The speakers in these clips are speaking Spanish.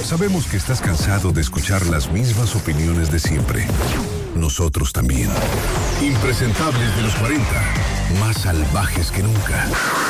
Sabemos que estás cansado de escuchar las mismas opiniones de siempre. Nosotros también. Impresentables de los 40, más salvajes que nunca.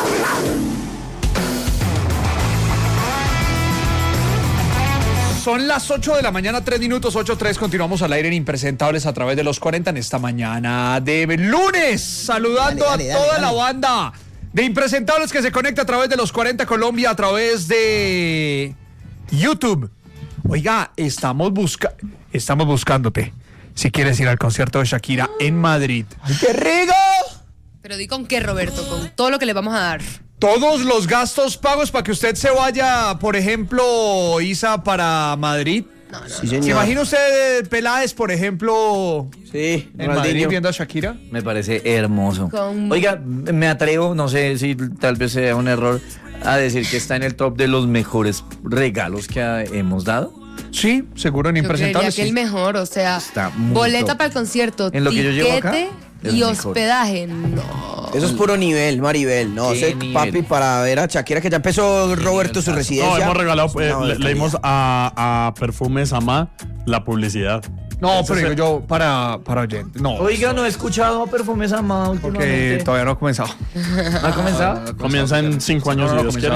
Son las 8 de la mañana, 3 minutos, 8:03. Continuamos al aire en Impresentables a través de los 40 en esta mañana de lunes. Saludando a toda la banda de Impresentables que se conecta a través de los 40 Colombia, a través de YouTube. Oiga, estamos buscándote. Si quieres ir al concierto de Shakira en Madrid. ¡Ay, qué rico! Pero di con qué, Roberto, con todo lo que le vamos a dar. Todos los gastos pagos para que usted se vaya, por ejemplo, Isa, para Madrid. No. Sí, señor. ¿Se imagina usted Peláez, por ejemplo, Sí, en Madrid viendo a Shakira? Me parece hermoso. Oiga, me atrevo, no sé si tal vez sea un error, a decir que está en el top de los mejores regalos que hemos dado. Sí, seguro en Yo Impresentables. creería que el mejor, o sea, Está muy boleta top. para el concierto, En lo que yo llevo acá, tiquete el y mejor. hospedaje. No. Eso es puro nivel, Maribel. No, ¿Qué ese nivel? papi para ver a Shakira, que ya empezó Roberto su residencia. No, hemos regalado, No, le dimos a Perfumes Amá la publicidad. No, Eso pero se- yo para oyentes. No, Oiga, no he escuchado Perfumes Amá porque últimamente. todavía no ha comenzado. ¿Ha comenzado? Comienza en 5 años, si Dios quiere.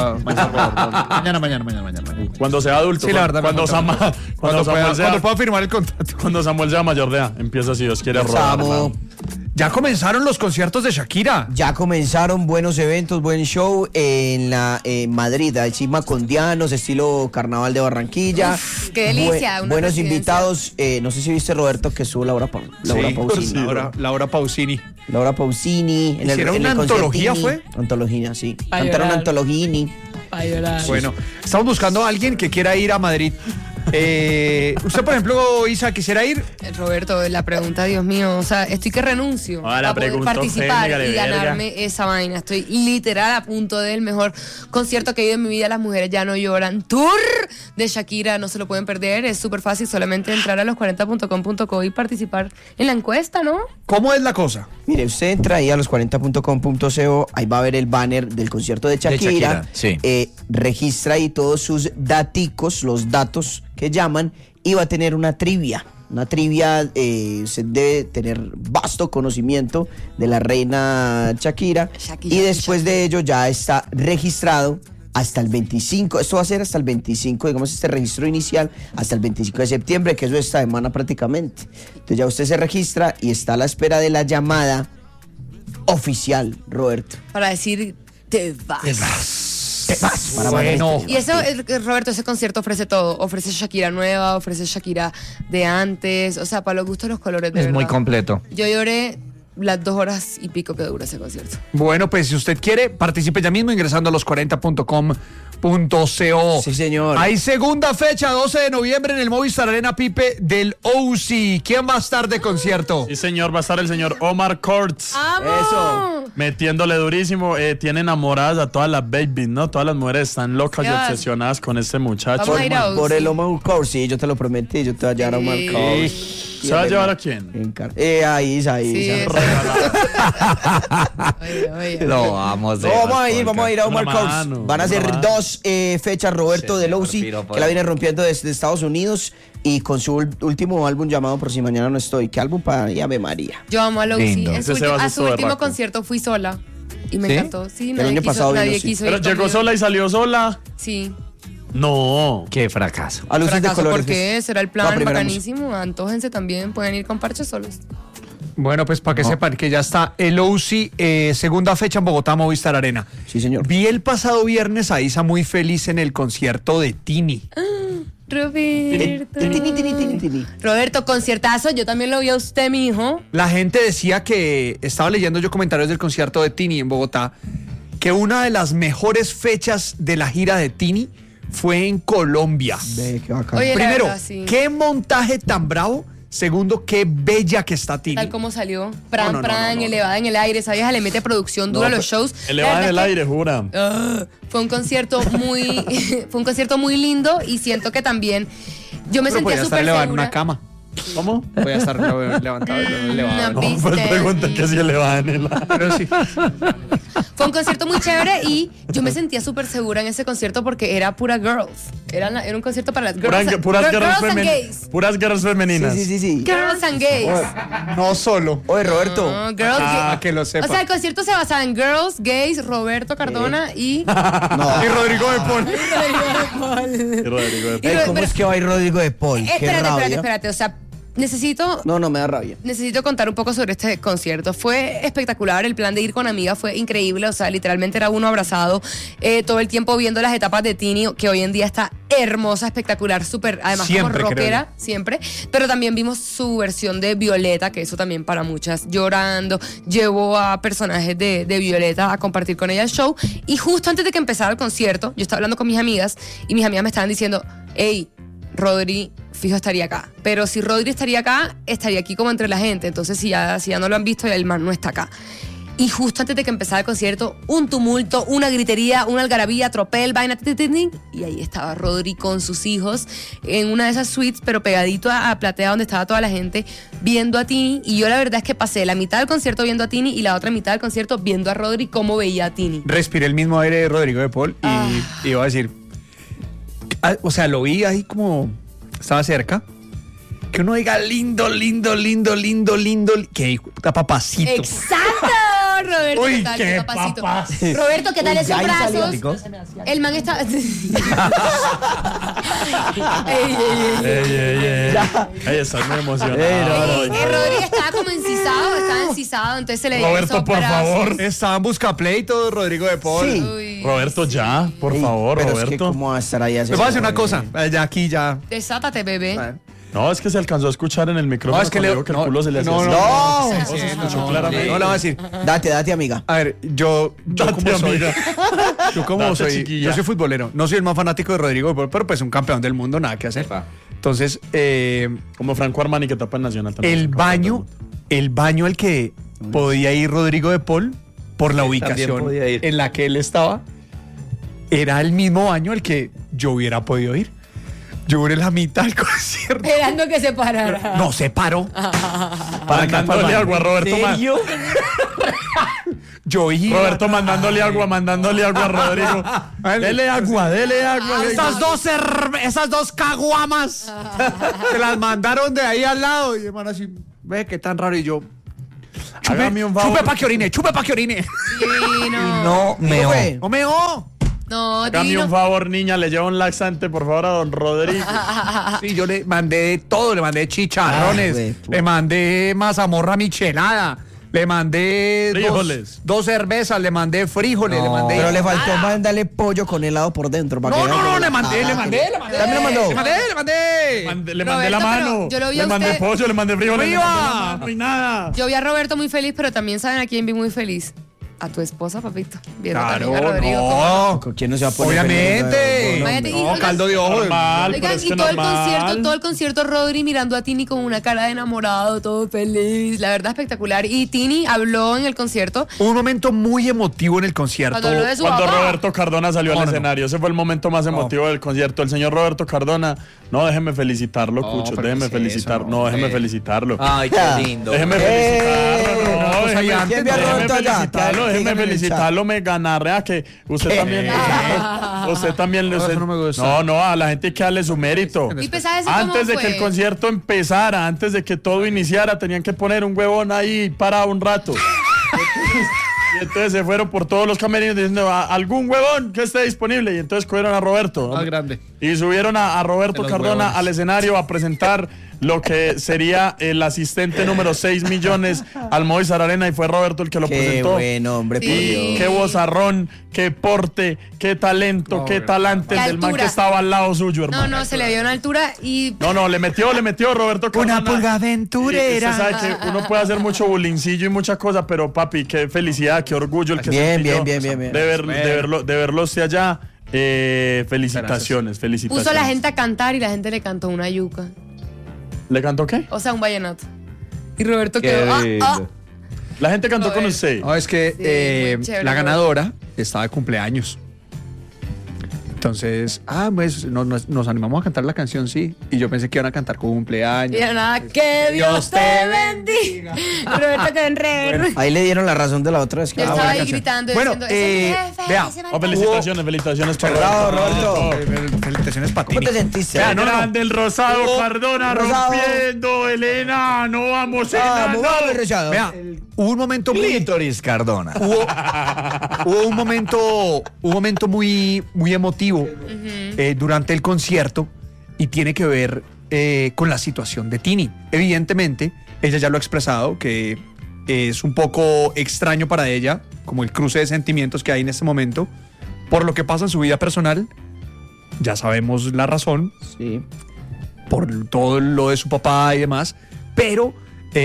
Mañana. Cuando sea adulto. Sí, la verdad. Cuando Cuando Samuel pueda firmar el contrato. cuando Samuel sea mayor de edad, empieza, si Dios quiere, a robar. Samo. Ya comenzaron los conciertos de Shakira. Ya comenzaron buenos eventos, buen show en la Madrid, encima con Dianos, estilo Carnaval de Barranquilla. Qué delicia, una buenos residencia. invitados. No sé si viste, Roberto, que estuvo Laura Pausini. Laura Pausini. Laura Pausini. ¿Hicieron una antología, fue? Antología, sí. Pa' Cantaron llorar. antologini. Para llorar. Bueno, estamos buscando a alguien que quiera ir a Madrid. Usted, por ejemplo, Isa, ¿quisiera ir? Roberto, la pregunta, Dios mío, o sea, estoy que renuncio Ah, la a poder pregunta participar ofende, y verga. ganarme esa vaina. Estoy literal a punto del mejor concierto que he ido en mi vida. Las mujeres ya no lloran. Tour de Shakira, no se lo pueden perder. Es súper fácil, solamente entrar a los40.com.co y participar en la encuesta, ¿no? ¿Cómo es la cosa? Mire, usted entra ahí a los40.com.co, ahí va a ver el banner del concierto de Shakira. Sí. Registra ahí todos sus daticos, los datos que llaman, y va a tener una trivia. Una trivia, se debe tener vasto conocimiento de la reina Shakira. Shakira, Y después de ello ya está registrado hasta el 25. Esto va a ser hasta el 25, digamos, este registro inicial, hasta el 25 de septiembre, que eso es esta semana prácticamente. Entonces ya usted se registra y está a la espera de la llamada oficial, Roberto. Para decir, te vas. Para Bueno. Madrid. Y eso, Roberto, ese concierto ofrece todo. Ofrece Shakira nueva, ofrece Shakira de antes. O sea, para los gustos, los colores, de Es verdad. muy completo. Yo lloré las 2 horas y pico que dura ese concierto. Bueno, pues si usted quiere, participe ya mismo ingresando a los40.com.co. Sí, señor. Hay segunda fecha, 12 de noviembre en el Movistar Arena Pipe del OC. ¿Quién va a estar de concierto? Sí, señor, va a estar el señor Omar Courtz. Eso. Metiéndole durísimo. Tiene enamoradas a todas las babies, ¿no? Todas las mujeres están locas y Dios. obsesionadas con este muchacho. Vamos a ir a OC. Por el Omar Courtz, sí, yo te lo prometí, yo te voy a llevar a Omar Sí. Courtz. ¿Se va a llevar a quién? Ahí. Sí, oye. Lo vamos No, vamos a ir a Omar Una Courtz. mano, Van a ser una mano. 2 fechas, Roberto, Sí, del señor, OC, piropo. que la viene rompiendo desde Estados Unidos, y con su último álbum llamado Por Si Mañana No Estoy. ¿Qué álbum para Ave María? Yo amo a Lucy. Lindo. En su Ese se va a a hacer su todo último berraco. concierto fui sola. Y me ¿Sí? encantó. Sí, El nadie año quiso, pasado vino, nadie sí. quiso Pero ir llegó conmigo. sola y salió sola. Sí. No. Qué fracaso. A luces de ¿Fracaso colores. por qué? Será el La plan primera bacanísimo. Antójense también. Pueden ir con parches solos. Bueno, pues para que sepan que ya está el OC, segunda fecha en Bogotá, Movistar Arena. Sí, señor. Vi el pasado viernes a Isa muy feliz en el concierto de Tini. Roberto. Tini. Roberto, conciertazo. Yo también lo vi a usted, mi hijo. La gente decía que, estaba leyendo yo comentarios del concierto de Tini en Bogotá, que una de las mejores fechas de la gira de Tini fue en Colombia. Ve, qué bacán. Oye, la Primero, verdad, sí. qué montaje tan bravo. Segundo, qué bella que está Tini. Tal como salió. Pran, No, elevada en el aire. Esa vieja le mete producción dura a los shows. Elevada La en el verdad es que, aire, jura. fue un concierto muy fue un concierto muy lindo, y siento que también yo me Pero podía sentía estar súper elevado en segura. una cama. ¿Cómo? Voy a estar levantado. elevado. No, No, pues pregunta que si elevada en el aire. Pero sí. Fue un concierto muy chévere y yo me sentía súper segura en ese concierto porque era pura girls. Era un concierto para las Puras gays. Puras girls femeninas. Sí. Girls and gays. No solo. Oye, Roberto. No, girls Para que lo sepa. O sea, el concierto se basaba en girls, gays, Roberto Cardona y... Y Rodrigo de Paul. Y Rodrigo de Paul. ¿Cómo es que va a ir Rodrigo de Paul? Qué rabia. Espérate. O sea, necesito No, me da rabia. contar un poco sobre este concierto. Fue espectacular, el plan de ir con amigas fue increíble, o sea, literalmente era uno abrazado todo el tiempo viendo las etapas de Tini, que hoy en día está hermosa, espectacular, súper, además Siempre, como rockera, creo siempre, pero también vimos su versión de Violeta, que eso también para muchas, llorando, llevó a personajes de Violeta a compartir con ella el show, y justo antes de que empezara el concierto, yo estaba hablando con mis amigas, y mis amigas me estaban diciendo, hey, Rodri fijo estaría acá, pero si Rodri estaría acá, estaría aquí como entre la gente, entonces si ya no lo han visto, ya el man no está acá. Y justo antes de que empezara el concierto, un tumulto, una gritería, una algarabía, tropel, vaina, y ahí estaba Rodri con sus hijos en una de esas suites, pero pegadito a platea donde estaba toda la gente viendo a Tini, y yo la verdad es que pasé la mitad del concierto viendo a Tini y la otra mitad del concierto viendo a Rodri cómo veía a Tini. Respiré el mismo aire de Rodrigo de Paul y iba a decir, o sea, lo vi ahí como estaba cerca, que uno diga lindo, que papacito. ¡Exacto! Roberto, Uy, ¿qué tal? qué Papacito. papacito. Roberto, ¿qué tal esos ya ahí salió, brazos? Nico. El man está... Ey, estás muy emocionado. Rodri estaba como encisado, entonces se le veía Roberto, esos por brazos. favor. Estaba en buscapleito Rodrigo de Paul. Sí. Uy. Roberto, ya, por favor, Pero es que Roberto. cómo va a estar ahí así. Les voy a decir una cosa, ya aquí ya. Desátate, bebé. No, es que se alcanzó a escuchar en el micrófono. No, es que cuando le digo que el culo se le hacía no, así. No. Se escuchó claramente. No le voy a decir. Date, amiga. A ver, yo Date, como soy, amiga. yo como Date, soy, chiquilla. yo soy futbolero. No soy el más fanático de Rodrigo de Paul, pero pues un campeón del mundo, nada que hacer. Entonces, Como Franco Armani, que tapa en Nacional también. el baño al que podía ir Rodrigo de Paul por la ubicación podía ir. en la que él estaba, era el mismo baño al que yo hubiera podido ir. Yo duré la mitad del concierto. Esperando que se parara. No se paró. Mandándole agua, Roberto. Yo iba. Roberto mandándole agua a Rodrigo. Dele agua. Esas dos caguamas se las mandaron de ahí al lado. Y hermano así, ve qué tan raro. Y yo, Hágame un favor. chupe pa' que orine. Divino. No, No meó. No, Hágame divino. un favor, niña, le lleva un laxante, por favor, a don Rodrigo. Sí, yo le mandé todo, le mandé chicharrones, Ay, le mandé mazamorra michelada, le mandé Frijoles. dos cervezas, le mandé frijoles, le mandé. Pero le faltó mandarle pollo con helado por dentro. Para que No, vea le que- mandé. ¿También le mandó? Le mandé. Le mandé la Roberto, mano. pero yo lo vi Le a mandé usted. pollo, le mandé frijoles. Le ¡Viva! mandé la mano y nada. Yo vi a Roberto muy feliz, pero también saben a quién vi muy feliz. A tu esposa, papito. Viendo Claro, también a Rodrigo. no. ¿Con quién no se va a poner Obviamente. feliz? Imagínate, y No, oigan, caldo de ojo. Normal, pero Oigan, es y que todo normal. el concierto, Rodri mirando a Tini con una cara de enamorado, todo feliz. La verdad, espectacular. Y Tini habló en el concierto. Un momento muy emotivo en el concierto. Cuando habló de su Cuando papá. Roberto Cardona salió al No. escenario, ese fue el momento más emotivo del concierto. El señor Roberto Cardona, no, déjeme felicitarlo, Cucho, pero déjeme ¿qué es felicitar, eso? no, déjeme felicitarlo. Ay, qué lindo. Déjeme felicitarlo, no, cosa déjeme, ahí antes, ¿quién ve a déjeme Roberto allá? felicitarlo, déjeme Díganme en el felicitarlo, me ganarrea que usted también, usted también, No, eso no me gusta. no, a la gente hay que darle su mérito. ¿Y pensaba cómo Antes de fue? que el concierto empezara, antes de que todo iniciara, tenían que poner un huevón ahí parado un rato. Y entonces se fueron por todos los camerinos diciendo algún huevón que esté disponible. Y entonces cogieron a Roberto. Más grande. Y subieron a Roberto De los Cardona huevones. al escenario a presentar lo que sería el asistente número 6 millones al Movistar Arena. Y fue Roberto el que lo Qué presentó. bueno, hombre, por Sí. Y Dios. qué vozarrón, qué porte, qué talento, No, qué hombre. talante Qué del man que altura. estaba al lado suyo, No, hermano. no, se le vio una altura y. No, le metió Roberto Cardona. Una pulga Y aventurera. usted sabe que uno puede hacer mucho bulincillo y mucha cosa, pero papi, qué felicidad, qué orgullo el que Bien, sentí yo bien. de verlo usted allá. Felicitaciones. Puso a la gente a cantar y la gente le cantó una yuca. ¿Le cantó qué? O sea, un vallenato. Y Roberto Qué quedó. lindo. La gente cantó A con ver. usted. No, es que Sí, muy chévere, la Roberto. ganadora estaba de cumpleaños. Entonces, pues nos animamos a cantar la canción, sí. Y yo pensé que iban a cantar con cumpleaños. Y de nada, que Dios te bendiga. Roberto quedó en rever. Ahí le dieron la razón de la otra vez que Yo estaba buena ahí canción. gritando Bueno, diciendo, ese jefe, vea, ese Oh, marica". felicitaciones para Bravo, Roberto. Roberto. Felicitaciones felicitaciones para ¿Cómo Tini. te sentiste? Vea, no, Grande el Rosado Cardona Rosado. rompiendo el enano, vamos enano. Vamos, Rosado. Vea, hubo un momento muy... Clítoris Cardona. Hubo un momento muy, muy emotivo durante el concierto y tiene que ver con la situación de Tini. Evidentemente, ella ya lo ha expresado, que es un poco extraño para ella, como el cruce de sentimientos que hay en este momento, por lo que pasa en su vida personal. Ya sabemos la razón, Sí. por todo lo de su papá y demás, pero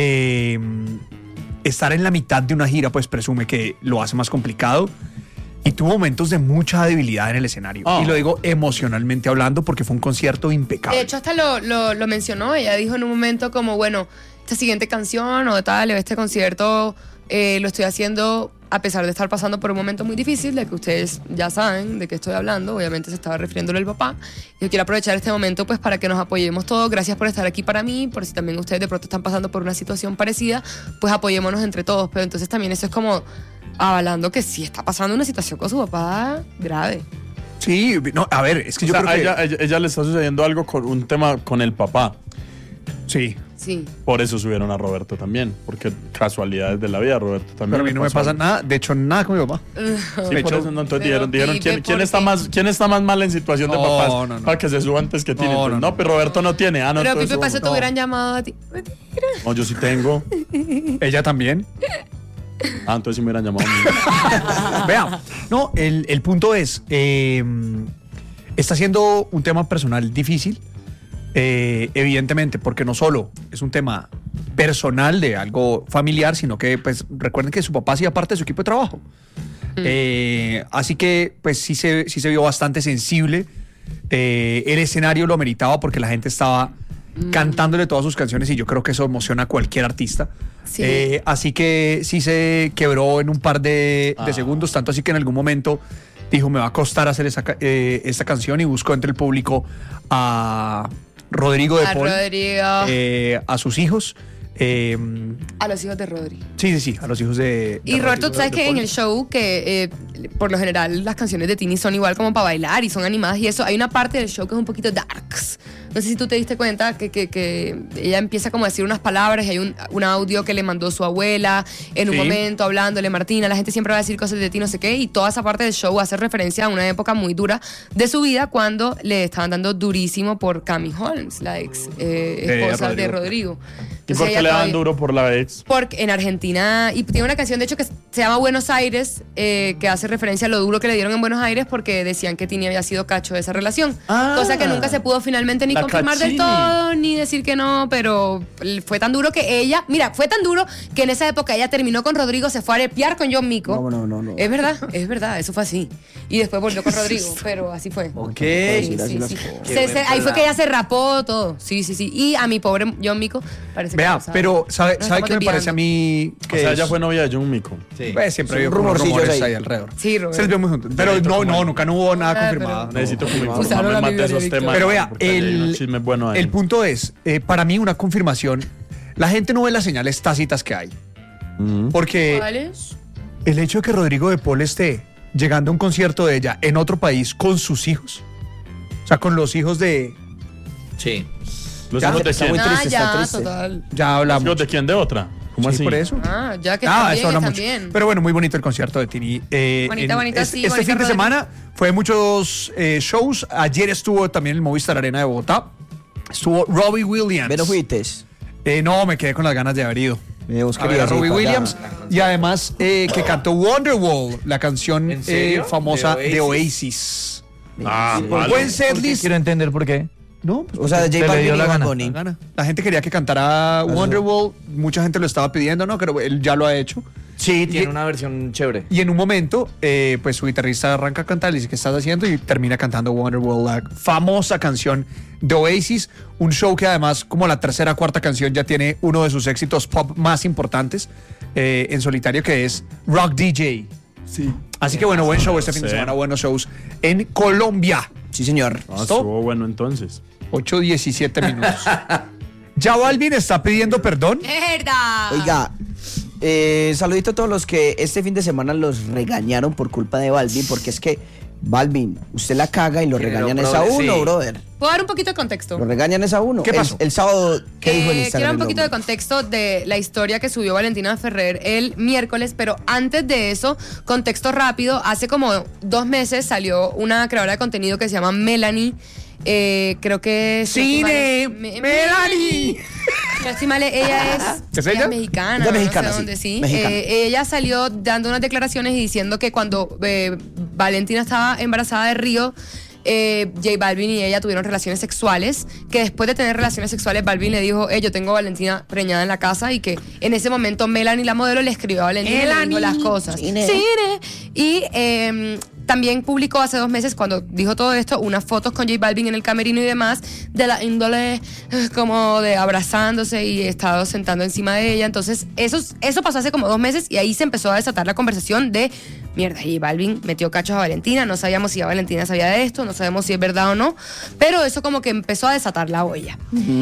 estar en la mitad de una gira pues presume que lo hace más complicado y tuvo momentos de mucha debilidad en el escenario. Oh. Y lo digo emocionalmente hablando porque fue un concierto impecable. De hecho, hasta lo mencionó. Ella dijo en un momento como, bueno, esta siguiente canción o tal, este concierto lo estoy haciendo a pesar de estar pasando por un momento muy difícil, de que ustedes ya saben de qué estoy hablando. Obviamente se estaba refiriéndole al papá. Yo quiero aprovechar este momento pues para que nos apoyemos todos. Gracias por estar aquí para mí, por si también ustedes de pronto están pasando por una situación parecida, pues apoyémonos entre todos. Pero entonces también eso es como avalando que sí está pasando una situación con su papá grave. Sí, no, a ver, es que O yo sea, creo que... ella le está sucediendo algo con un tema con el papá. Sí, Sí. Por eso subieron a Roberto también, porque casualidades de la vida, Roberto también. pero a mí le no me pasó pasa algo. nada, de hecho nada con mi papá. Sí, De por hecho, eso no, entonces pero dijeron pibe, ¿quién está porque- más mal en situación de No, papás? no. Para que se suba antes que tiene. No, Entonces, no, no, pero Roberto no tiene. Ah, no, Pero entonces Pipe, para eso te subamos. hubieran llamado a ti. No, yo sí tengo. Ella también. Ah, entonces sí me hubieran llamado a mí. Vea, no, el punto es, está siendo un tema personal difícil, evidentemente, porque no solo es un tema personal de algo familiar, sino que pues recuerden que su papá hacía parte de su equipo de trabajo. Así que pues sí se vio bastante sensible. El escenario lo ameritaba porque la gente estaba cantándole todas sus canciones y yo creo que eso emociona a cualquier artista. Sí. Así que sí se quebró en un par de segundos, tanto así que en algún momento dijo, me va a costar hacer esta canción, y buscó entre el público a Rodrigo de A Paul, Rodrigo. a sus hijos. A los hijos de Rodri. Sí, a los hijos de Y Roberto, tú sabes de que en Paul. el show, que por lo general las canciones de Tini son igual como para bailar y son animadas y eso, hay una parte del show que es un poquito darks. No sé si tú te diste cuenta que ella empieza como a decir unas palabras y hay un audio que le mandó su abuela en un Sí. momento hablándole, Martina, la gente siempre va a decir cosas de ti, no sé qué, y toda esa parte del show hace referencia a una época muy dura de su vida cuando le estaban dando durísimo por Cami Holmes, la ex esposa de Rodrigo. ¿Y Entonces por qué ella le dan todavía- duro por la ex? porque en Argentina, y tiene una canción de hecho que se llama Buenos Aires, que hace referencia a lo duro que le dieron en Buenos Aires porque decían que Tini había sido cacho de esa relación. Ah, Cosa que nunca se pudo finalmente ni la confirmar del Cachini. todo, ni decir que no, pero fue tan duro que ella, mira, fue tan duro que en esa época ella terminó con Rodrigo, se fue a arepear con John Mico. No. Es verdad, eso fue así. Y después volvió con Rodrigo, pero así fue. Ok. Sí, sí, sí. Ahí fue que ella se rapó todo. Sí. Y a mi pobre John Mico parece que Vea, no sabe. pero ¿sabe Nos qué estamos me parece a mí? O Que sea, es- ella fue novia de John Mico. Sí. Pues siempre Son había como rumorcillos rumores ahí. ahí alrededor. Sí, Roberto. Se les vio muy juntos. Pero nunca hubo nada Ah, confirmado. Necesito como Usaron informarme la más de Biblia, esos Víctor. temas. Pero vea, porque hay unos chismes buenos ahí. el punto es, para mí una confirmación, la gente no ve las señales tácitas que hay. Porque ¿Cuáles? el hecho de que Rodrigo de Paul esté llegando a un concierto de ella en otro país con sus hijos, o sea, con los hijos de... Sí. ¿Los Ya, hijos de está quién? muy Ah, triste, está ya, triste. total. Ya ¿Los hablamos. hijos de quién? ¿De otra? ¿Cómo Sí, así? por eso. Ya que está bien, eso habla está mucho. bien. Pero bueno, muy bonito el concierto de Tini. Bonita, sí, Este bonita fin de Rodrigo. semana fue de muchos shows. Ayer estuvo también en el Movistar Arena de Bogotá. Estuvo Robbie Williams. ¿Pero fuites? No, me quedé con las ganas de haber ido. Vos A ver a querías ir Robbie para allá. Williams. Y además que cantó Wonderwall, la canción ¿En serio? famosa ¿De de Oasis? Oasis. Ah, vale. Buen setlist. Quiero entender por qué. No, pues, O sea, de le J Balvin dio y la Bad gana. Bunny. la gente quería que cantara Wonderwall. Mucha gente lo estaba pidiendo, ¿no? Pero él ya lo ha hecho. Sí, tiene Y- una versión chévere. Y en un momento, pues su guitarrista arranca a cantar, le dice, ¿qué estás haciendo? Y termina cantando Wonderwall, la famosa canción de Oasis. Un show que además, como la tercera o cuarta canción, ya tiene uno de sus éxitos pop más importantes en solitario, que es Rock DJ. Sí. Así que bueno, buen show este fin de Sí. semana, buenos shows en Colombia. Sí, señor. Ah, estuvo bueno entonces. 8:17 minutos. Ya Balvin está pidiendo perdón. Es verdad. Oiga, saludito a todos los que este fin de semana los regañaron por culpa de Balvin, porque es que Balvin, usted la caga y lo regañan es a uno, brother. ¿Puedo dar un poquito de contexto? Lo regañan es a uno. ¿Qué pasó? El sábado, ¿qué dijo en Instagram? Quiero un poquito de contexto de la historia que subió Valentina Ferrer el miércoles, pero antes de eso, contexto rápido. Hace como 2 meses salió una creadora de contenido que se llama Melanie. Creo que es... ¡Cine! ¡Melanie! No estoy mal, ella ¿Es ella? es mexicana. Es mexicana, no sé dónde, sí. Mexicana. Ella salió dando unas declaraciones y diciendo que cuando Valentina estaba embarazada de Río, J Balvin y ella tuvieron relaciones sexuales, que después de tener relaciones sexuales Balvin le dijo, yo tengo a Valentina preñada en la casa, y que en ese momento Melanie, la modelo, le escribió a Valentina y le dijo las cosas. Cine. Y también publicó hace 2 meses, cuando dijo todo esto, unas fotos con J Balvin en el camerino y demás, de la índole como de abrazándose y estado sentando encima de ella. Entonces eso pasó hace como 2 meses, y ahí se empezó a desatar la conversación de mierda, J Balvin metió cachos a Valentina, no sabíamos si Valentina sabía de esto, no sabemos si es verdad o no, pero eso como que empezó a desatar la olla.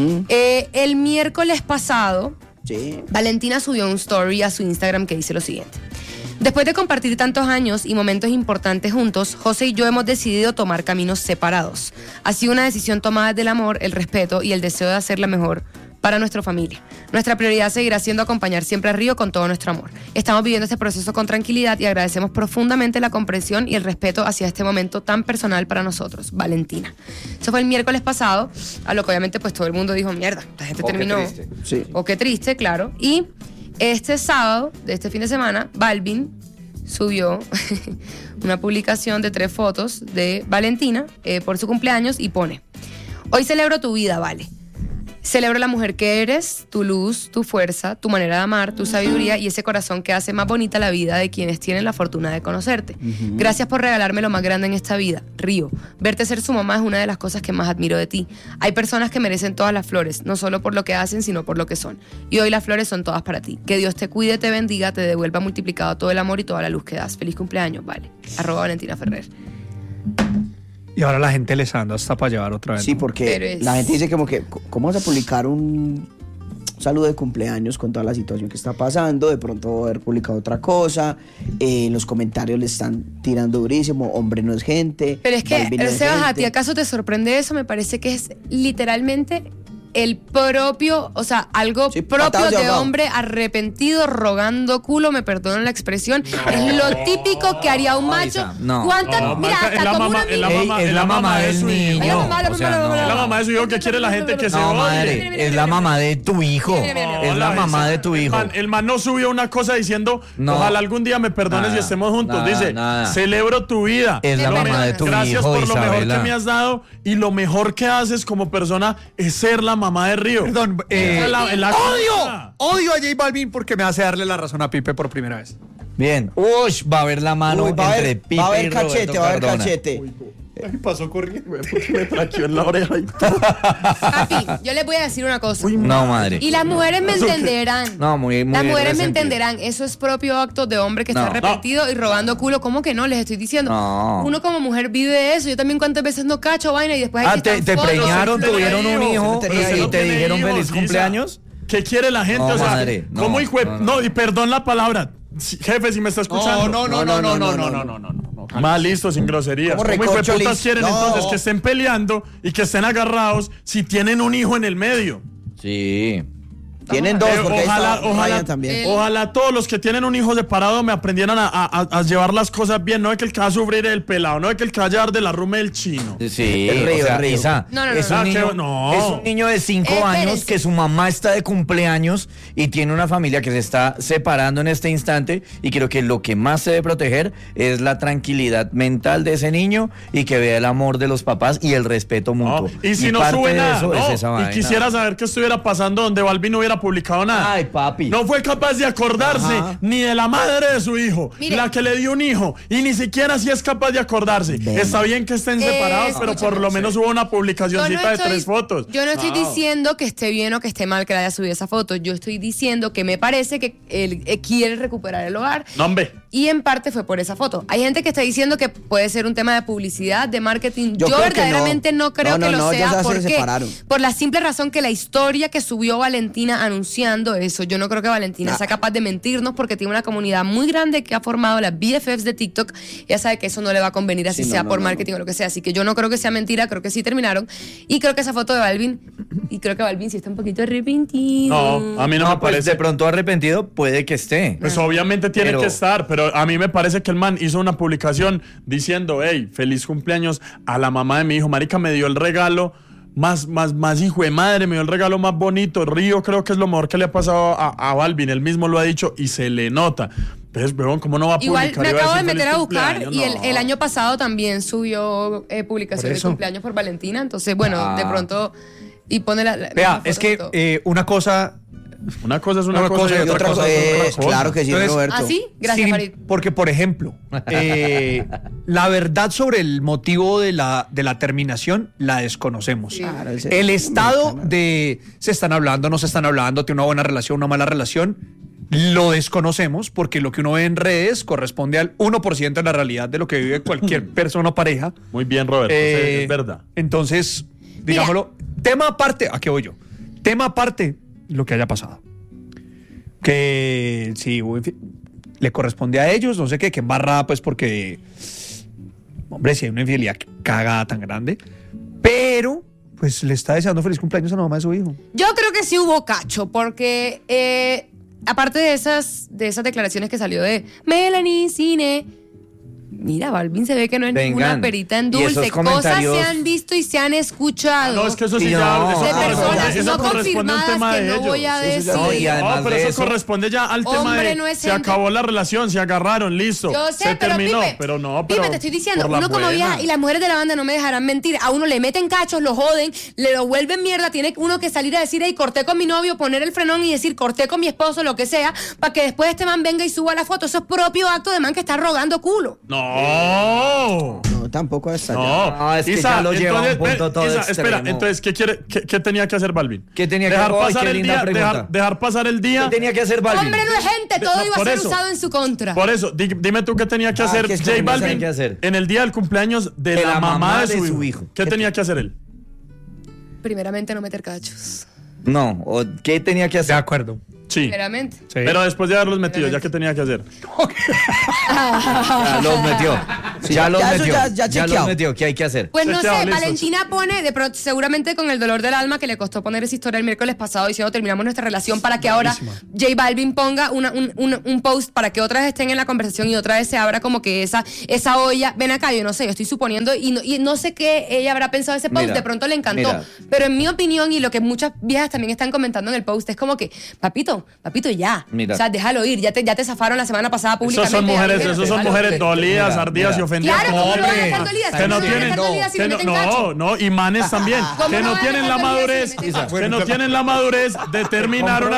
El miércoles pasado, Sí. Valentina subió un story a su Instagram que dice lo siguiente: después de compartir tantos años y momentos importantes juntos, José y yo hemos decidido tomar caminos separados. Ha sido una decisión tomada desde el amor, el respeto y el deseo de hacer la mejor para nuestra familia. Nuestra prioridad seguirá siendo acompañar siempre a Río con todo nuestro amor. Estamos viviendo este proceso con tranquilidad y agradecemos profundamente la comprensión y el respeto hacia este momento tan personal para nosotros. Valentina. Eso fue el miércoles pasado, a lo que obviamente pues todo el mundo dijo, mierda, la gente terminó. Qué triste. Sí. O qué triste, claro. Y este sábado, de este fin de semana, Balvin subió una publicación de 3 fotos de Valentina por su cumpleaños y pone: hoy celebro tu vida, Vale. Celebro la mujer que eres, tu luz, tu fuerza, tu manera de amar, tu sabiduría y ese corazón que hace más bonita la vida de quienes tienen la fortuna de conocerte. Gracias por regalarme lo más grande en esta vida, Río. Verte ser su mamá es una de las cosas que más admiro de ti. Hay personas que merecen todas las flores, no solo por lo que hacen, sino por lo que son. Y hoy las flores son todas para ti. Que Dios te cuide, te bendiga, te devuelva multiplicado todo el amor y toda la luz que das. Feliz cumpleaños, Vale. @Valentina Ferrer. Y ahora la gente les anda hasta para llevar otra vez. Sí, ¿no? porque la gente dice como que, ¿cómo vas a publicar un saludo de cumpleaños con toda la situación que está pasando? De pronto haber publicado otra cosa. En los comentarios le están tirando durísimo, hombre no es gente. Pero es que, Balvin no es Sebas, ¿a gente. ti acaso te sorprende eso? Me parece que es literalmente el propio, o sea, algo Sí, propio patadas de de ahogado. hombre arrepentido, rogando culo, me perdonan la expresión. Es lo típico que haría un macho. Isa, no. ¿Cuántas? No, Mira, marica, hasta es la como mamá- una es la amiga- mamá- Es la mamá del su hijo. niño. Ay, la mamá, la O sea, mamá, no. Es la mamá de su hijo que quiere la gente que se No, odie. madre, es la mamá de tu hijo. Es la mamá de tu hijo. El man no subió una cosa diciendo, No. ojalá algún día me perdones Nada, y estemos juntos. nada, Dice, nada. celebro tu vida. Es la Lo mamá me- de tu Gracias hijo, por lo mejor Isabela. que me has dado, y lo mejor que haces como persona es ser la mamá de Río. Perdón, Esa es la cosa. odio a J Balvin porque me hace darle la razón a Pipe por primera vez. Bien. Uy, va a haber la mano Uy, va a entre haber, Pipe va a haber y Roberto cachete, va a haber Cardona. cachete. Ay, pasó corriendo, güey, porque me traqueó en la oreja. Papi, yo les voy a decir una cosa. No, madre. Y las mujeres me entenderán. No, muy Las mujeres me resentido. entenderán. Eso es propio acto de hombre que No. está arrepentido y robando culo. ¿Cómo que no? Les estoy diciendo. No. Uno como mujer vive eso. Yo también cuántas veces no cacho vaina y después aquí Te están fotos. preñaron, no tuvieron un tenía hijo hijos, pero y usted no te tiene dijeron hijos, feliz Isa. cumpleaños. ¿Qué quiere la gente? No, o sea, madre, no, ¿cómo hijo de- no, no, no. y perdón la palabra. Jefe, si me está escuchando. Más listo, sin groserías. ¿Cómo ¿Cómo hijo de recorcho, putas Liz? quieren No. entonces que estén peleando y que estén agarrados si tienen un hijo en el medio? Sí. Tienen dos, porque ahí está Ryan también. Ojalá todos los que tienen un hijo separado me aprendieran a llevar las cosas bien. No es que el que va a sufrir es el pelado, no es que el que va a llevar de la ruma el chino. Sí, El río, o sea, el río. Isa, No, no, es, no, un no. niño, No. es un niño de 5 años Espérese. que su mamá está de cumpleaños y tiene una familia que se está separando en este instante, y creo que lo que más se debe proteger es la tranquilidad mental de ese niño y que vea el amor de los papás y el respeto mutuo. Y si no parte sube de nada, eso no. es esa vaina. Y quisiera saber qué estuviera pasando donde Balvin no hubiera publicado nada. Ay, papi. No fue capaz de acordarse Ajá. ni de la madre de su hijo, Mire. la que le dio un hijo, y ni siquiera si es capaz de acordarse. Ven. Está bien que estén separados, pero por lo menos hubo una publicacioncita de 3 fotos. Yo no estoy diciendo que esté bien o que esté mal que le haya subido esa foto. Yo estoy diciendo que me parece que él quiere recuperar el hogar. No, hombre. Y en parte fue por esa foto. Hay gente que está diciendo que puede ser un tema de publicidad, de marketing. Yo Yo creo que verdaderamente no creo no, que lo no, sea. ellos ya se ¿Por qué? separaron. Por la simple razón que la historia que subió Valentina anunciando eso. Yo no creo que Valentina sea capaz de mentirnos porque tiene una comunidad muy grande que ha formado las BFFs de TikTok. Ella sabe que eso no le va a convenir, así sea por marketing o lo que sea. Así que yo no creo que sea mentira, creo que sí terminaron. Y creo que esa foto de Balvin, y creo que Balvin sí está un poquito arrepentido. No, a mí no me pues parece. de pronto arrepentido puede que esté. Pues obviamente tiene que estar, pero a mí me parece que el man hizo una publicación diciendo, hey, feliz cumpleaños a la mamá de mi hijo. Marica, me dio el regalo más hijo de madre, me dio el regalo más bonito. Río creo que es lo mejor que le ha pasado a Balvin, él mismo lo ha dicho y se le nota. Entonces, weón, ¿cómo no va a publicar? Igual me acabo de meter a buscar y no. el año pasado también subió publicación de cumpleaños por Valentina, entonces bueno, de pronto y pone Vea, es que una cosa... Una cosa es una cosa y otra cosa es otra cosa. Claro que sí, Entonces, Roberto. ¿Ah, sí? Gracias, Farid. Porque, por ejemplo, la verdad sobre el motivo de la terminación la desconocemos. Sí. Claro, El estado de se están hablando, no se están hablando, tiene una buena relación, una mala relación, lo desconocemos porque lo que uno ve en redes corresponde al 1% de la realidad de lo que vive cualquier persona o pareja. Muy bien, Roberto, sí, es verdad. Entonces, digámoslo, tema aparte, ¿a qué voy yo? Tema aparte, lo que haya pasado. Que sí, le corresponde a ellos, no sé qué, que embarrada, pues porque, hombre, si hay una infidelidad cagada tan grande, pero pues le está deseando feliz cumpleaños a la mamá de su hijo. Yo creo que sí hubo cacho, porque aparte de esas declaraciones que salió de Melanie Cine, mira, Balvin se ve que no es ninguna perita en dulce. Cosas se han visto y se han escuchado. No, es que eso sí no, ya... de personas eso no corresponde al confirmadas tema que de no ellos. voy a decir. No, y además pero de eso eso, corresponde ya al tema hombre, de no es se gente. acabó la relación, se agarraron, listo. Yo sé, se pero terminó, Pipe, pero no, Pipe, te estoy diciendo, por la uno como buena. vieja y las mujeres de la banda no me dejarán mentir. A uno le meten cachos, lo joden, le lo vuelven mierda. Tiene uno que salir a decir, hey, corté con mi novio, poner el frenón y decir, corté con mi esposo, lo que sea, para que después este man venga y suba la foto. Eso es propio acto de man que está rogando culo. No. No, tampoco hasta allá. No, es que ya lo lleva a un punto todo Isa, extremo. espera, entonces, ¿qué tenía que hacer Balvin? ¿Qué tenía que dejar hacer? pasar Qué el linda día, pregunta. dejar pasar el día. ¿Qué tenía que hacer Balvin? Hombre, no es gente, todo No, iba a por ser eso. usado en su contra. Por eso, dime tú qué tenía que hacer ¿qué es que J no Balvin saben qué hacer? en el día del cumpleaños de la mamá de su hijo. ¿Qué tenía que hacer él? Primeramente, no meter cachos. No, ¿qué tenía que De hacer? acuerdo. Sí. Primeramente. Sí. Pero después de haberlos metido, ¿ya qué tenía que hacer? Ya los metió. Ya los ya eso metió. ya Ya los chequeado. metió. ¿Qué hay que hacer? Pues no sé, Chequeado, listo. Valentina pone, de pronto, seguramente con el dolor del alma que le costó poner esa historia el miércoles pasado diciendo terminamos nuestra relación para que ahora J Balvin ponga un post para que otras estén en la conversación y otra vez se abra como que esa olla. Ven acá, yo no sé, yo estoy suponiendo y no sé qué ella habrá pensado de ese post, Mira, de pronto le encantó. mira. Pero en mi opinión y lo que muchas viejas también están comentando en el post es como que, papito, ya. Mira. O sea, déjalo ir, ya te zafaron la semana pasada públicamente. Esos son mujeres dolidas, ardidas y Mira. ofendidas. Claro, ¿cómo no van a estar dolidas? Que no ¿Cómo no van a tienen, estar dolidas si le meten cacho? no, y manes también, ¿Cómo que no no van a tienen estar la dolidas madurez, si le meten cacho? que no tienen la madurez de terminar una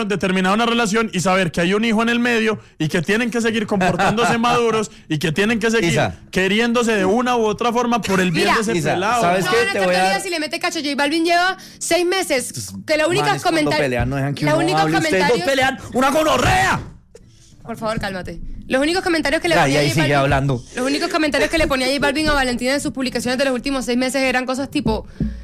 relación y saber que hay un hijo en el medio y que tienen que seguir comportándose maduros y que tienen que seguir Isa. queriéndose de una u otra forma por el bien Mira, de ese Isa, pelado. ¿sabes No qué? van a Te estar voy a dolidas dar- si le mete cacho. J Balvin lleva 6 meses. Que los únicos Manes, cuando pelean, no dejan que los uno únicos hable. Ustedes dos comentarios. pelean una gonorrea. Por favor, cálmate. Los únicos comentarios que le Ya, ponía y ahí J sigue Balvin- hablando. Los únicos comentarios que le ponía J Balvin a Valentina en sus publicaciones de los últimos 6 meses eran cosas tipo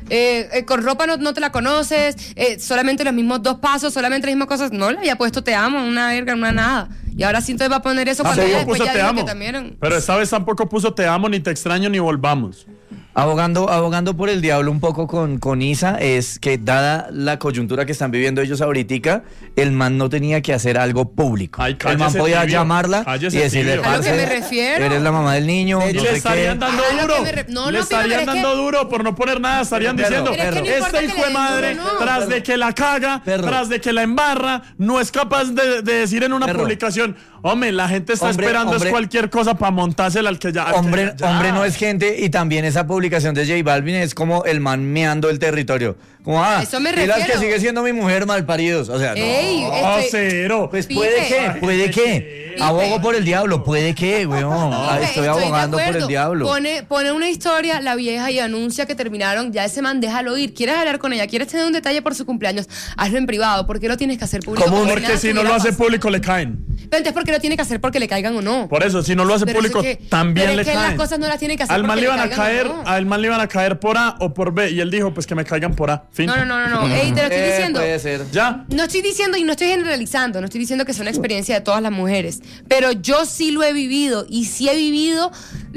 con ropa no te la conoces, solamente los mismos 2 pasos, solamente las mismas cosas. No le había puesto te amo, una verga, una nada. Y ahora sí entonces va a poner eso cuando ella Tampoco después puso ya te dijo amo. que también. Pero esta vez tampoco puso te amo, ni te extraño, ni volvamos. Abogando por el diablo un poco con Isa, es que dada la coyuntura que están viviendo ellos ahorita, el man no tenía que hacer algo público. Ay, El cállese, man podía tibio. llamarla Cállese, y decirle, tibio. A lo que me parce, refiero. eres la mamá del niño, De no hecho, sé Le estarían qué. dando Ah, lo duro. que me re- no, Le no, estarían pero es dando que- duro por no poner nada. Estarían Perro, diciendo, pero es que no importa este que hijo le de den madre, duro, no. tras de que la caga, Perro. tras de que la embarra, no es capaz de decir en una Perro. publicación, hombre, la gente está esperando es cualquier cosa para montársela al que ya... Hombre no es gente, y también esa publicación de J Balvin es como el man meando el territorio. Como, Eso me y las que refiero. sigue siendo mi mujer malparidos. O sea, no. Ey, No, cero. Pues Pipe. puede que. Pipe. Abogo por el diablo, puede que, weón. Ay, estoy de abogando por el acuerdo. diablo. Pone una historia la vieja y anuncia que terminaron. Ya ese man, déjalo ir. ¿Quieres hablar con ella? ¿Quieres tener un detalle por su cumpleaños? Hazlo en privado. ¿Por qué lo tienes que hacer público? ¿Cómo? Como Porque nada si no estuviera lo hace pasando. público le caen. Pero entonces, ¿por qué lo tiene que hacer? Porque le caigan o no. Por eso, si no lo hace Pero público, eso es que- también pero le es que caen. las cosas no las tiene que hacer Al man porque le le iban a caigan o caer no. el man le iban a caer por A o por B y él dijo, pues que me caigan por A. Fin. No. Ey, te lo estoy diciendo. Puede ser. Ya. No estoy diciendo y no estoy generalizando, no estoy diciendo que sea una experiencia de todas las mujeres, pero yo sí lo he vivido y sí he vivido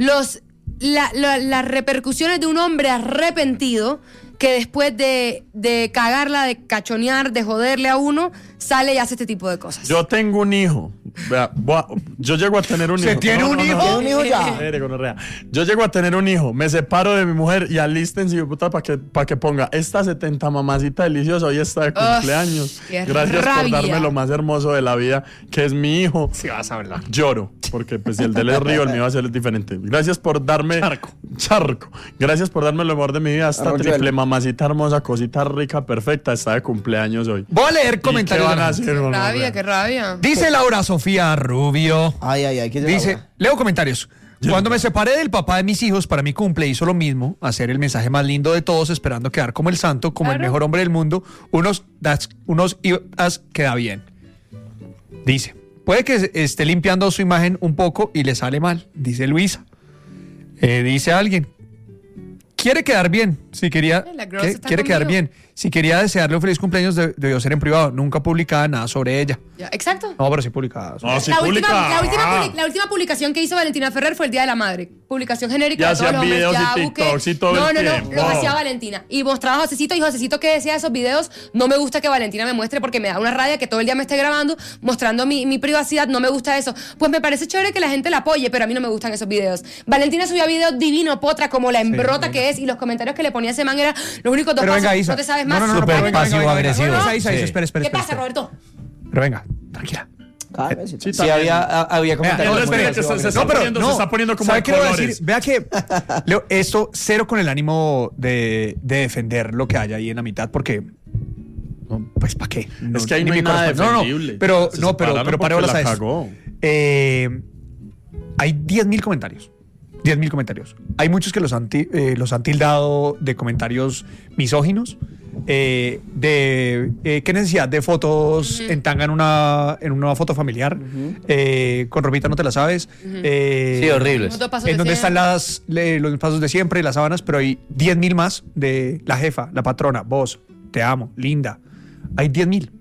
las repercusiones de un hombre arrepentido que después de cagarla, de cachonear, de joderle a uno, sale y hace este tipo de cosas. Yo tengo un hijo. Vea, yo llego a tener un hijo. ¿Se tiene un hijo? ¿Tiene un hijo ya? Yo llego a tener un hijo, me separo de mi mujer y alístense, puta, para que ponga esta 70 mamacita deliciosa, hoy está de cumpleaños. Gracias por darme lo más hermoso de la vida, que es mi hijo. Sí, vas a hablar. Lloro, porque pues si el de él es río, el mío va a ser diferente. Gracias por darme... Charco. Gracias por darme lo mejor de mi vida. Esta triple mamacita hermosa, cosita rica, perfecta, está de cumpleaños hoy. Voy a leer comentarios. ¿Qué van a hacer, Qué rabia. Dice Laura Sofía Rubio. Ay, ¿qué Dice, leo comentarios. Cuando me separé del papá de mis hijos, para mi cumple hizo lo mismo, hacer el mensaje más lindo de todos, esperando quedar como el santo, como el mejor hombre del mundo. Unos queda bien. Dice, puede que esté limpiando su imagen un poco y le sale mal, dice Luisa. Dice alguien, quiere quedar bien, si quería, quiere quedar bien. Si quería desearle un feliz cumpleaños, debió ser en privado, nunca publicaba nada sobre ella. Ya, exacto. No, pero sí publicaba. No, sí La última publicación que hizo Valentina Ferrer fue el Día de la Madre. Publicación genérica Ya de todos los hacían hombres. videos y TikToks y todo el tiempo. Los hacía Valentina. Y mostraba a Josecito, y Josecito que decía esos videos, no me gusta que Valentina me muestre porque me da una rabia que todo el día me esté grabando, mostrando mi privacidad, no me gusta eso. Pues me parece chévere que la gente la apoye, pero a mí no me gustan esos videos. Valentina subía videos divino, potra, como la embrota que es, y los comentarios que le ponía ese man eran los únicos dos Pero pasos. venga, Isa. No te sabes más. Súper pasivo-agresivo. Isa, espera. ¿Qué pasa, Roberto? Pero venga, tranquila. Sí, había comentarios. Se está poniendo como ¿sabe de qué le voy a colores. decir? Vea que Leo, esto cero con el ánimo de defender lo que hay ahí en la mitad, porque pues ¿para qué? Es que ahí no ni hay me nada corresponde. defendible. Pero Se separaron paré porque bolas a la eso. cagó. Hay 10.000 comentarios. 10.000 comentarios. Hay muchos que los han tildado de comentarios misóginos. ¿Qué necesidad de fotos en tanga en una foto familiar? Con ropita no te la sabes. Sí, horribles. En donde están los pasos de siempre, las sábanas, pero hay 10.000 más de la jefa, la patrona, vos, te amo, linda. Hay 10.000.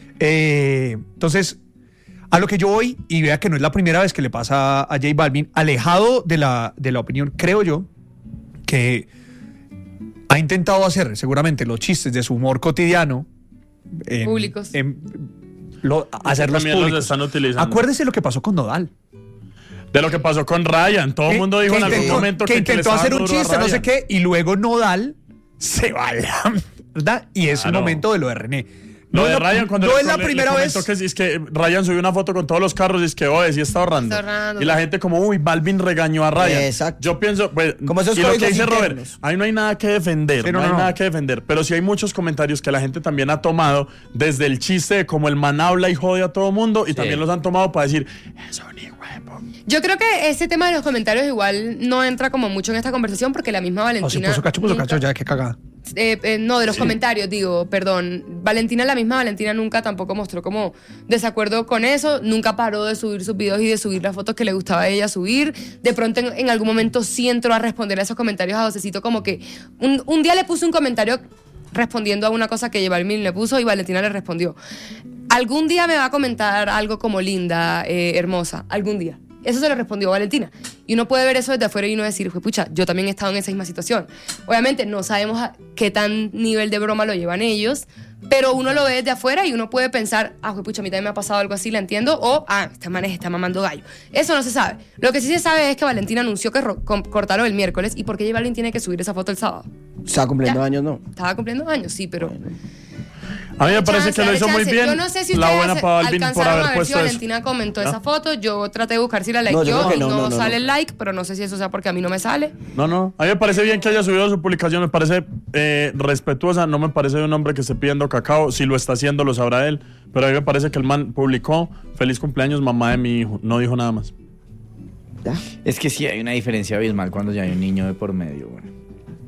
Entonces, a lo que yo voy, y vea que no es la primera vez que le pasa a J Balvin, alejado de la opinión, creo yo, que ha intentado hacer seguramente los chistes de su humor cotidiano Públicos. hacerlos También públicos. los están utilizando. Acuérdese lo que pasó con Nodal. De lo que pasó con Ryan. Todo el mundo dijo en algún momento que intentó le hacer estaba un duro a chiste, no sé Ryan. qué, y luego Nodal se va a la ¿verdad? Y es el Claro. momento de lo de René. Lo No de es la- Ryan, cuando no le- es la le primera comentó vez. que es que Ryan subió una foto con todos los carros y es que, sí está ahorrando. Está ahorrando. Y la gente como, uy, Balvin regañó a Ryan. Exacto. Yo pienso, pues, Como esos y lo que códigos dice Robert, internos. ahí no hay nada que defender, Sí, no hay no. nada que defender. Pero sí hay muchos comentarios que la gente también ha tomado desde el chiste de cómo el man habla y jode a todo mundo y también los han tomado para decir, es un hijo de puta. Yo creo que ese tema de los comentarios igual no entra como mucho en esta conversación porque la misma Valentina... O si puso cacho, ya, qué cagada. No, de los comentarios, digo, perdón. La misma Valentina nunca tampoco mostró como desacuerdo con eso, nunca paró de subir sus videos y de subir las fotos que le gustaba a ella subir. De pronto en algún momento sí entró a responder a esos comentarios a Josecito, como que un día le puso un comentario respondiendo a una cosa que Balvin le puso y Valentina le respondió. Algún día me va a comentar algo como linda, hermosa, algún día. Eso se lo respondió Valentina. Y uno puede ver eso desde afuera y uno decir, pucha, yo también he estado en esa misma situación. Obviamente no sabemos a qué tan nivel de broma lo llevan ellos, pero uno lo ve desde afuera y uno puede pensar, pucha, a mí también me ha pasado algo así, la entiendo, o, esta man está mamando gallo. Eso no se sabe. Lo que sí se sabe es que Valentina anunció que cortaron el miércoles y por qué J Balvin tiene que subir esa foto el sábado. Estaba cumpliendo Ya. años, ¿no? Estaba cumpliendo años, sí, pero... A mí me parece que lo hizo muy bien. Yo no sé si la ustedes buena para Balvin por alcanzaron haber a ver si puesto eso. Valentina comentó ¿Ah? esa foto. Yo traté de buscar si la No, yo likeó creo que y no, no sale no. el like, pero no sé si eso sea porque a mí no me sale. No, a mí me parece bien que haya subido su publicación, me parece respetuosa, no me parece de un hombre que esté pidiendo cacao, si lo está haciendo lo sabrá él, pero a mí me parece que el man publicó, feliz cumpleaños mamá de mi hijo, no dijo nada más. ¿Ya? Es que sí hay una diferencia abismal cuando ya hay un niño de por medio, güey.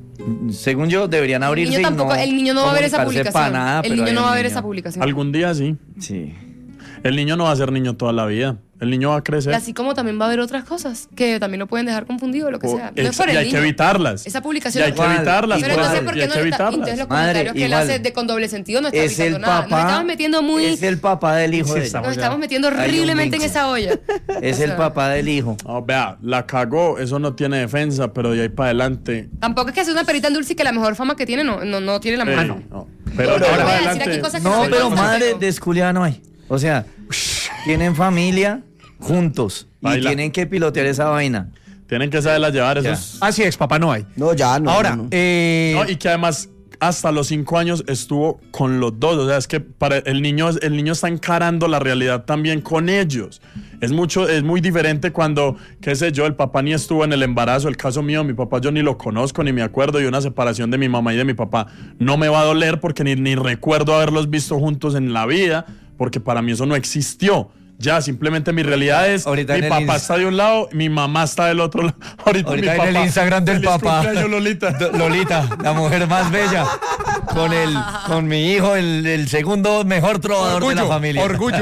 Según yo, deberían abrirse El niño tampoco, y no el niño no va a ver esa comunicarse publicación. pa' nada, el pero niño hay no un va a ver niño. esa publicación. Algún día sí. Sí. El niño no va a ser niño toda la vida. El niño va a crecer. Y así como también va a haber otras cosas que también lo pueden dejar confundido o lo que sea. No es por el y hay niño. que evitarlas. Esa publicación. Y hay que evitarlas. Pero entonces, ¿por qué no está? Entonces los comentarios que él hace con doble sentido no está es evitando el nada. papá, Nos estamos metiendo muy... Es el papá del hijo de ella. Nos estamos metiendo horriblemente en esa olla. Es el papá del hijo. No, vea, la cagó, eso no tiene defensa, pero de ahí para adelante. Tampoco es que sea una perita en dulce y que la mejor fama que tiene no tiene la mujer. No. Pero Ahora ahora voy a para decir aquí cosas que No, se pero ven madre como- de esculia no hay. O sea, tienen familia juntos y Baila. tienen que pilotear esa vaina. tienen que saberla llevar. Eso Ya. es- Así es, papá no hay. No, ya no. Ahora, no. No, y que además hasta los 5 años estuvo con los dos. O sea, es que para el niño está encarando la realidad también con ellos. Es muy diferente cuando, qué sé yo, el papá ni estuvo en el embarazo. El caso mío, mi papá yo ni lo conozco, ni me acuerdo. Y una separación de mi mamá y de mi papá no me va a doler porque ni recuerdo haberlos visto juntos en la vida, porque para mí eso no existió. Ya, simplemente mi realidad es, Ahorita mi en el papá está de un lado, mi mamá está del otro lado. Ahorita mi en papá. el Instagram del Feliz papá. cumpleaños, Lolita. Lolita, la mujer más bella. Con mi hijo, el segundo mejor trovador de la familia.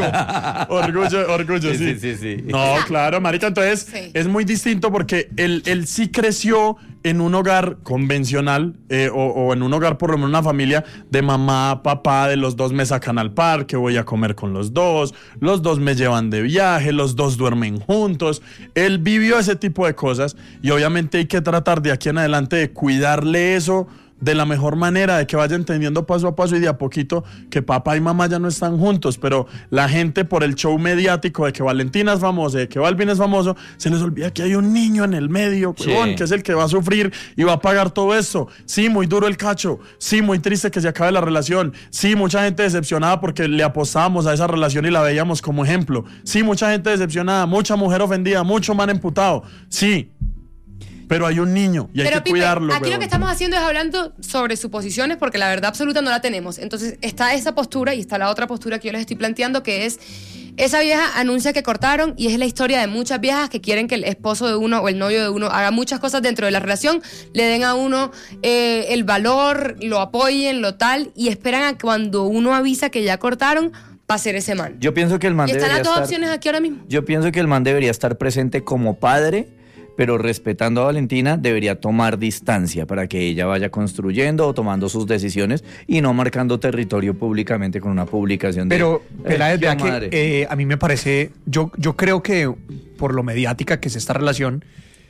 Orgullo, sí. Sí. No, claro, marica, entonces Sí. es muy distinto porque él sí creció en un hogar convencional o en un hogar, por lo menos una familia de mamá, papá, de los dos me sacan al parque, voy a comer con los dos me llevan de viaje, los dos duermen juntos. Él vivió ese tipo de cosas y obviamente hay que tratar de aquí en adelante de cuidarle eso de la mejor manera, de que vaya entendiendo paso a paso y de a poquito que papá y mamá ya no están juntos, pero la gente por el show mediático de que Valentina es famosa, de que Balvin es famoso, se les olvida que hay un niño en el medio, huevón, Sí. que es el que va a sufrir y va a pagar todo esto. Sí, muy duro el cacho, sí, muy triste que se acabe la relación, sí, mucha gente decepcionada porque le apostábamos a esa relación y la veíamos como ejemplo, sí, mucha gente decepcionada, mucha mujer ofendida, mucho man emputado, sí. Pero hay un niño y hay Pero que Pipe, cuidarlo. aquí lo huevón. que estamos haciendo es hablando sobre suposiciones porque la verdad absoluta no la tenemos. Entonces está esa postura y está la otra postura que yo les estoy planteando, que es esa vieja anuncia que cortaron y es la historia de muchas viejas que quieren que el esposo de uno o el novio de uno haga muchas cosas dentro de la relación, le den a uno el valor, lo apoyen, lo tal, y esperan a que cuando uno avisa que ya cortaron, va a ser ese man. Yo pienso que el man Y están debería las dos estar... opciones aquí ahora mismo. Yo pienso que el man debería estar presente como padre, pero respetando a Valentina, debería tomar distancia para que ella vaya construyendo o tomando sus decisiones y no marcando territorio públicamente con una publicación de... Pero, Peláez, qué vea madre. que a mí me parece, yo creo que por lo mediática que es esta relación,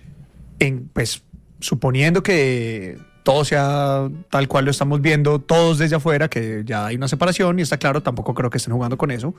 pues suponiendo que todo sea tal cual lo estamos viendo, todos desde afuera, que ya hay una separación y está claro, tampoco creo que estén jugando con eso.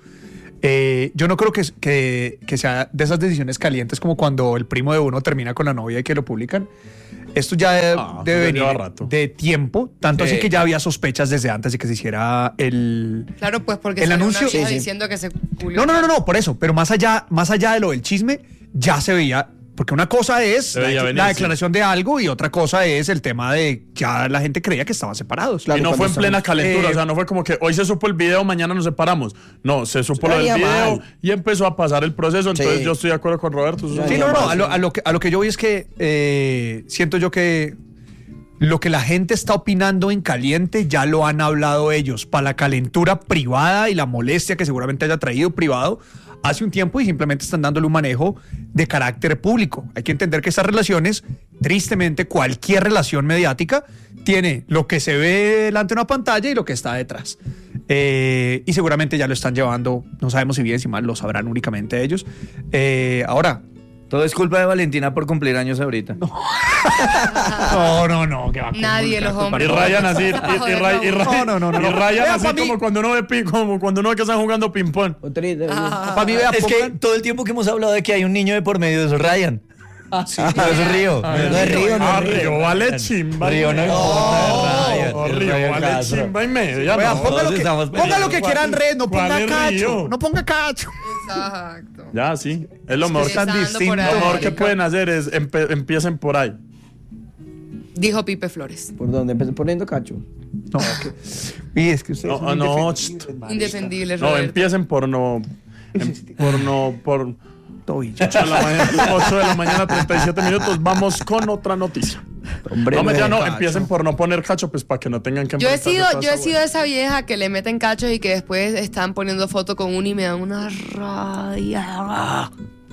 Yo no creo que sea de esas decisiones calientes como cuando el primo de uno termina con la novia y que lo publican. Esto ya debe venir lleva rato. de tiempo, tanto Sí. así que ya había sospechas desde antes de que se hiciera el... Claro, pues porque El salió anuncio- una vieja Sí, sí. diciendo que se publicó. No, por eso, pero más allá de lo del chisme, ya se veía, porque una cosa es Se veía venir, la sí. declaración de algo y otra cosa es el tema de ya la gente creía que estaban separados. Claro, Y no cuando fue en plena estamos- calentura, o sea, no fue como que hoy se supo el video, mañana nos separamos. No, se supo lo del Estaría video mal. y empezó a pasar el proceso, entonces Sí. yo estoy de acuerdo con Roberto. eso es Sí, Sí, una no, mamada. a lo que yo voy es que siento yo que lo que la gente está opinando en caliente ya lo han hablado ellos. Para la calentura privada y la molestia que seguramente haya traído privado hace un tiempo y simplemente están dándole un manejo de carácter público. Hay que entender que estas relaciones, tristemente, cualquier relación mediática tiene lo que se ve delante de una pantalla y lo que está detrás. Y seguramente ya lo están llevando, no sabemos si bien, si mal, lo sabrán únicamente ellos. Ahora, Todo es culpa de Valentina por cumplir años ahorita. no, que va a Nadie, los Y hombres. rayan así, y rayan Vea, así pa' mí- como cuando uno ve como cuando uno ve que están jugando ping pong. Para mí, vea, Es que pongan- todo el tiempo que hemos hablado de que hay un niño de por medio de eso, Ryan. No, eso es Río. No es Río, no Ah, es Río. Río vale chimba. Río no importa, Ryan. Oh, Es Río Ryan vale Castro. chimba y media. Vea, no. ponga lo que, estamos ponga lo que peleando. quieran red, no ¿Cuál ponga es cacho. Río? No ponga cacho. Exacto. Ya, sí. Es lo mejor, tan Empezando por distinto. ahí. lo mejor que pueden hacer es empiecen por ahí. Dijo Pipe Flores. ¿Por dónde empecé poniendo cacho? No, y es que ustedes son No, indefendibles, marica. Indefendible, No, Roberto. empiecen por 8 8 de la mañana, 37 minutos. Vamos con otra noticia. Hombre, No, mentira, no, cacho. empiecen por no poner cacho, pues para que no tengan que Yo he enfrentarse a toda sido esa hueá. esa vieja que le meten cachos y que después están poniendo foto con uno y me dan una rabia.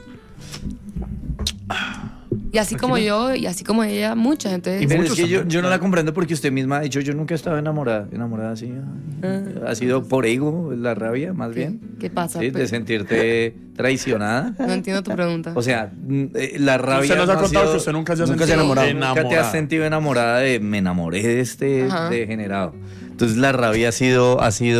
Y así como yo, y así como ella, muchas. Entonces, Pero es muchos que yo también, no la comprendo porque usted misma ha dicho, yo nunca he estado enamorada así. Ha sido por ego, la rabia, más bien. ¿qué pasa? Sí, de Pues, sentirte traicionada. no entiendo tu pregunta. O sea, la rabia. Usted nos ha no contado sido- que usted nunca se ha nunca se ha sentido enamorado. Nunca te has sentido enamorada de me enamoré de este Ajá. degenerado. Entonces la rabia ha sido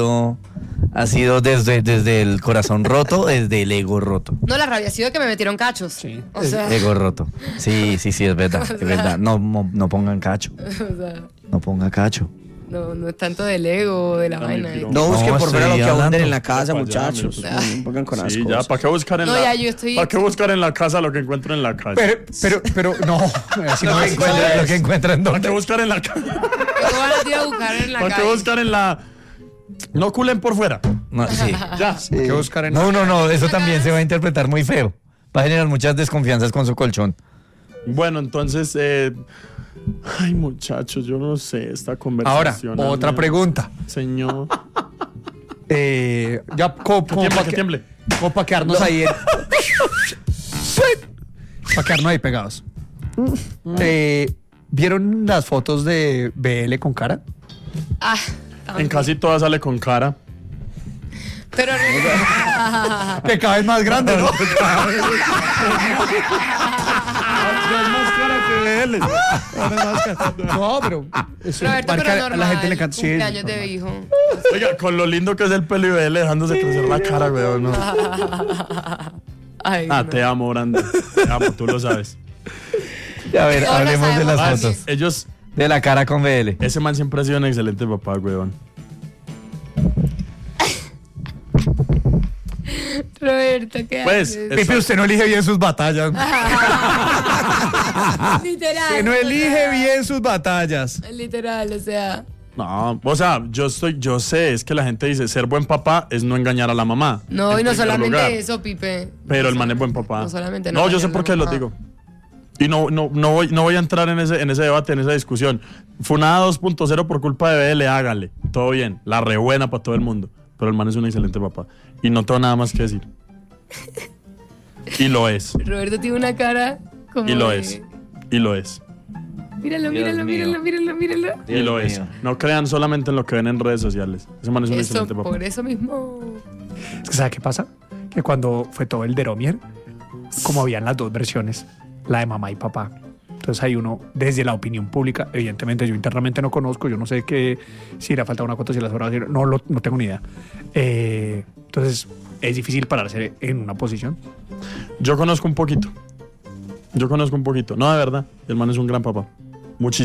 desde el corazón roto, desde el ego roto. No, la rabia ha sido que me metieron cachos. Sí. O sea, Ego roto. Sí, es verdad, es verdad. No pongan cacho. o sea, No ponga cacho. no es tanto del ego, de la No, vaina. mi piro. No busquen No, por fuera lo estoy que abunden hablando. en la casa, Para allá, muchachos. mira, No pongan con Sí, asco. ya, ¿para qué buscar en No, la ya, yo estoy- ¿Para qué buscar en la casa lo que encuentro en la calle? Pero, no. Así no es. Lo que encuentran ¿Para qué buscar en la calle? ¿Qué van a ir a buscar en la ¿Para qué calle? buscar en la No culen por fuera? No, sí. Ya. Hay que buscar en No, eso también se va a interpretar muy feo. Va a generar muchas desconfianzas con su colchón. Bueno, entonces ay, muchachos, yo no sé esta Ahora, conversación. otra amigo. pregunta. Señor. Ya, como Que tiemble. para quedarnos ahí. Para quedarnos ahí pegados. ¿Vieron las fotos de BL con cara? Ah, En casi todas sale con cara. pero Que cada vez más grande, ¿no? No, pero eso Roberto, marca- pero normal. a la gente le encanta. Sí, Cumpleaños de hijo. Oiga, con lo lindo que es el pelo y BL dejándose crecer la cara, weón. ¿no? Ay, Ah, no. te amo, Brandon. Te amo, tú lo sabes. A ver, Todos lo hablemos de las sabemos. fotos. Ellos, De la cara con BL. ese man siempre ha sido un excelente papá, weón. Roberto, ¿qué Pues, haces? Pipe, usted no elige bien sus batallas. Literal. Que no o elige sea, bien sus batallas. Literal, o sea. No, o sea, yo sé, es que la gente dice, ser buen papá es no engañar a la mamá. No, en y no primer solamente lugar. eso, Pipe. Pero el man es buen papá. No solamente No, yo sé engañar a por la qué lo mamá. digo. Y no voy a entrar en ese debate, en esa discusión. Funada 2.0 por culpa de BL, hágale. Todo bien. La rebuena para todo el mundo. Pero el man es un excelente papá. Y no tengo nada más que decir. Y lo es. Roberto tiene una cara como. Y lo de- es. Y lo es. Míralo, Dios míralo, mío. míralo. Y lo es. No crean solamente en lo que ven en redes sociales. Ese man es un Eso, excelente papá. por eso mismo. Es que ¿sabe qué pasa? Que cuando fue todo el Deromier, como habían las dos versiones, la de mamá y papá. Entonces hay uno, desde la opinión pública, evidentemente yo internamente no conozco, yo no sé qué, si le falta una cuota, si las horas, no tengo ni idea. Entonces es difícil pararse en una posición. Yo conozco un poquito. No, de verdad. El man es un gran papá. Muchísimo.